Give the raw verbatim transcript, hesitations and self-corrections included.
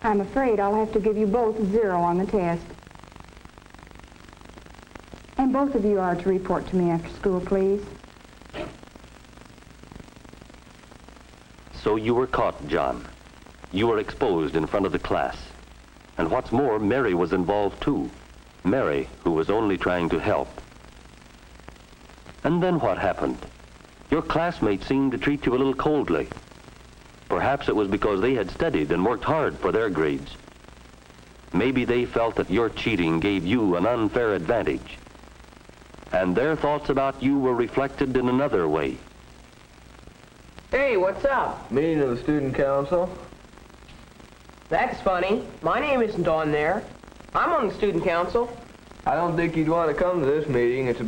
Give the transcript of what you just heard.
I'm afraid I'll have to give you both zero on the test. And both of you are to report to me after school, please. So you were caught, John. You were exposed in front of the class. And what's more, Mary was involved too. Mary, who was only trying to help. And then what happened? Your classmates seemed to treat you a little coldly. Perhaps it was because they had studied and worked hard for their grades. Maybe they felt that your cheating gave you an unfair advantage. And their thoughts about you were reflected in another way. Hey, what's up? Meeting of the student council. That's funny. My name isn't on there. I'm on the student council. I don't think you'd want to come to this meeting. It's